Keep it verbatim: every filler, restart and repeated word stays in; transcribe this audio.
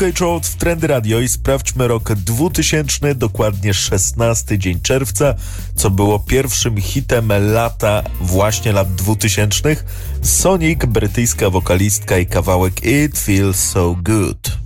Road w Trendy Radio i sprawdźmy rok dwutysięczny, dokładnie szesnasty dzień czerwca, co było pierwszym hitem lata, właśnie lat dwutysięcznych. Sonic, brytyjska wokalistka i kawałek It Feels So Good.